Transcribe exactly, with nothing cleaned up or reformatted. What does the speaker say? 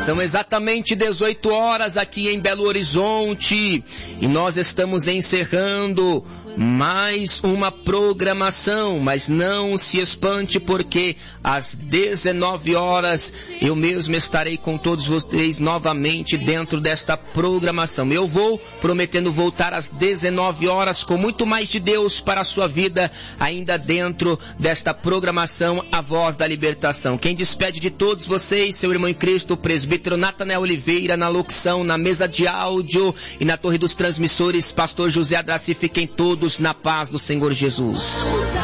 São exatamente dezoito horas aqui em Belo Horizonte e nós estamos encerrando mais uma programação, mas não se espante porque às dezenove horas eu mesmo estarei com todos vocês novamente dentro desta programação. Eu vou prometendo voltar às dezenove horas com muito mais de Deus para a sua vida, ainda dentro desta programação A Voz da Libertação. Quem despede de todos vocês, seu irmão em Cristo, o presbítero Natanael Oliveira, na locução, na mesa de áudio e na torre dos transmissores, pastor José Adraci. Fiquem todos na paz do Senhor Jesus.